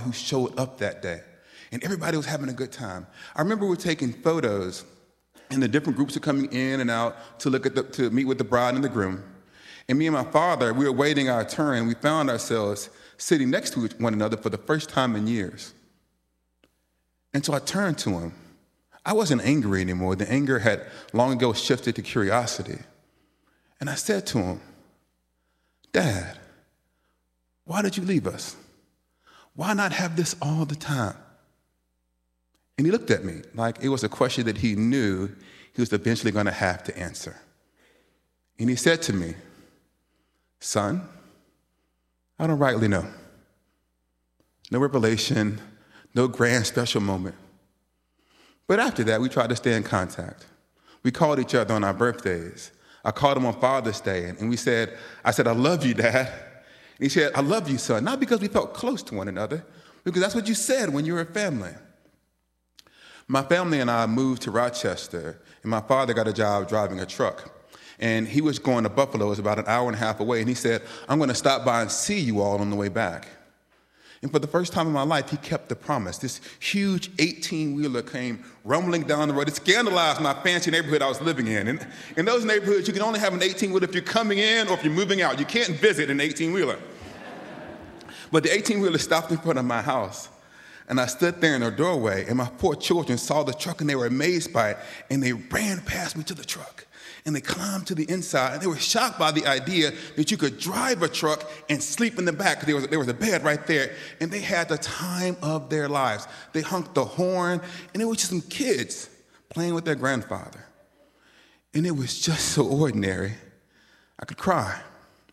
father who showed up that day. And everybody was having a good time. I remember we were taking photos, and the different groups were coming in and out to meet with the bride and the groom. And me and my father, we were waiting our turn. We found ourselves sitting next to one another for the first time in years. And so I turned to him. I wasn't angry anymore. The anger had long ago shifted to curiosity. And I said to him, "Dad, why did you leave us? Why not have this all the time?" And he looked at me like it was a question that he knew he was eventually going to have to answer. And he said to me, "Son, I don't rightly know. No revelation, no grand special moment. But after that, we tried to stay in contact. We called each other on our birthdays. I called him on Father's Day, and I said, 'I love you, Dad.' And he said, 'I love you, son,' not because we felt close to one another, because that's what you said when you were a family." My family and I moved to Rochester, and my father got a job driving a truck. And he was going to Buffalo, it was about an hour and a half away, and he said, "I'm going to stop by and see you all on the way back." And for the first time in my life, he kept the promise. This huge 18-wheeler came rumbling down the road. It scandalized my fancy neighborhood I was living in. And in those neighborhoods, you can only have an 18-wheeler if you're coming in or if you're moving out. You can't visit an 18-wheeler. But the 18-wheeler stopped in front of my house. And I stood there in the doorway, and my 4 children saw the truck, and they were amazed by it, and they ran past me to the truck. And they climbed to the inside, and they were shocked by the idea that you could drive a truck and sleep in the back. There was a bed right there, and they had the time of their lives. They honked the horn, and it was just some kids playing with their grandfather. And it was just so ordinary, I could cry.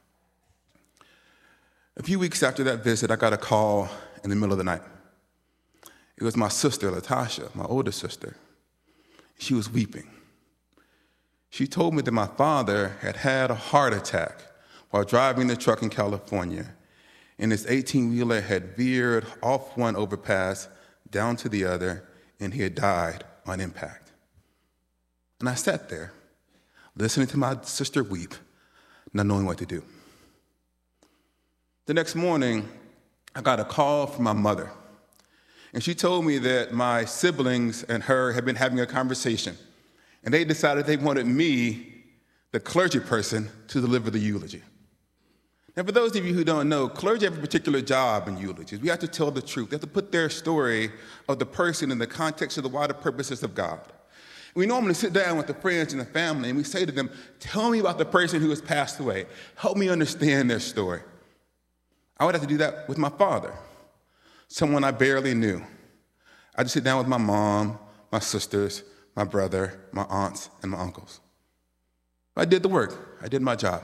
A few weeks after that visit, I got a call in the middle of the night. It was my sister, Latasha, my older sister. She was weeping. She told me that my father had had a heart attack while driving the truck in California, and his 18-wheeler had veered off one overpass down to the other, and he had died on impact. And I sat there, listening to my sister weep, not knowing what to do. The next morning, I got a call from my mother. And she told me that my siblings and her had been having a conversation, and they decided they wanted me, the clergy person, to deliver the eulogy. Now, for those of you who don't know, clergy have a particular job in eulogies. We have to tell the truth. They have to put their story of the person in the context of the wider purposes of God. We normally sit down with the friends and the family, and we say to them, "Tell me about the person who has passed away. Help me understand their story." I would have to do that with my father, someone I barely knew. I just sit down with my mom, my sisters, my brother, my aunts, and my uncles. I did the work. I did my job.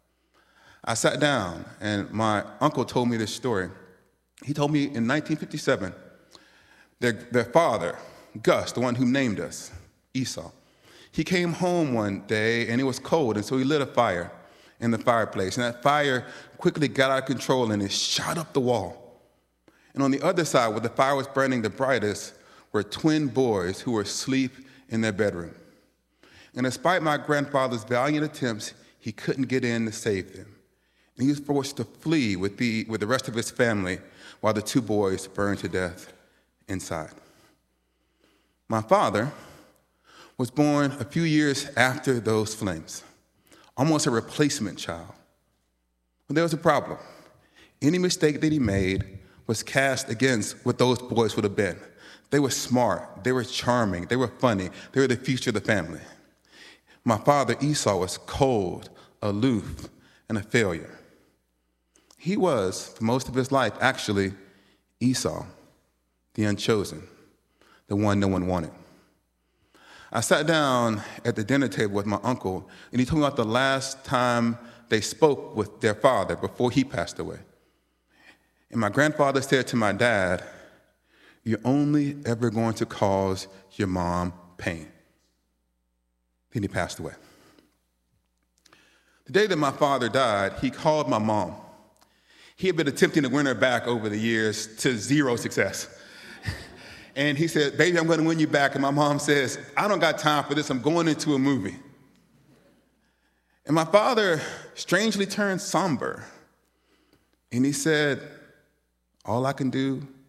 I sat down, and my uncle told me this story. He told me in 1957, their father, Gus, the one who named us, Esau, he came home one day, and it was cold, and so he lit a fire in the fireplace. And that fire quickly got out of control, and it shot up the wall. And on the other side, where the fire was burning the brightest, were twin boys who were asleep in their bedroom. And despite my grandfather's valiant attempts, he couldn't get in to save them. And he was forced to flee with the rest of his family while the 2 boys burned to death inside. My father was born a few years after those flames, almost a replacement child. But there was a problem. Any mistake that he made was cast against what those boys would have been. They were smart, they were charming, they were funny, they were the future of the family. My father, Esau, was cold, aloof, and a failure. He was, for most of his life, actually Esau, the unchosen, the one no one wanted. I sat down at the dinner table with my uncle, and he told me about the last time they spoke with their father before he passed away. And my grandfather said to my dad, "You're only ever going to cause your mom pain." Then he passed away. The day that my father died, he called my mom. He had been attempting to win her back over the years to zero success. And he said, "Baby, I'm going to win you back." And my mom says, "I don't got time for this. I'm going into a movie." And my father strangely turned somber. And he said, "All I can do